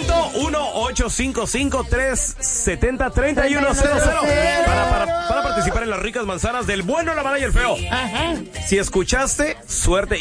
rapidito, 1-855-370-3100 para participar en las ricas manzanas del bueno, la mala y el feo. Ajá. Si escuchaste, suerte.